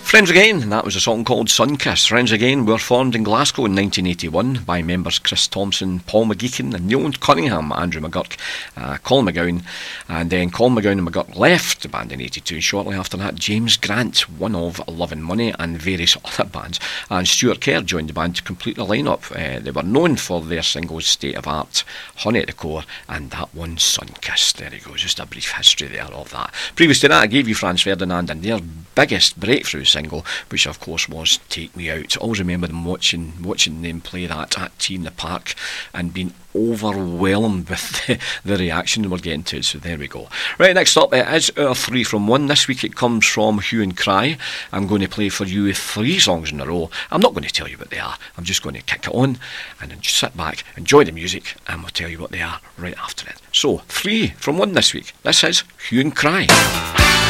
Friends Again, that was a song called Sunkiss. Friends Again were formed in Glasgow in 1981 by members Chris Thompson, Paul McGeechan and Neil Cunningham, Andrew McGurk, Colin McGowan, and then Colin McGowan and McGurk left the band in 82. Shortly after that, James Grant, one of Love and Money and various other bands, and Stuart Kerr joined the band to complete the lineup. They were known for their singles State of Art, Honey at the Core, and that one Sunkiss. There you go, just a brief history there of that. Previous to that, I gave you Franz Ferdinand and their biggest breakthrough single, which of course was Take Me Out. I always remember them watching them play that at T in the Park and being overwhelmed with the reaction we're getting to it. So there we go. Right, next up it is our 3 from 1. This week it comes from Hue and Cry. I'm going to play for you 3 songs in a row. I'm not going to tell you what they are. I'm just going to kick it on and then just sit back, enjoy the music, and we'll tell you what they are right after it. So 3 from 1 this week. This is Hue and Cry.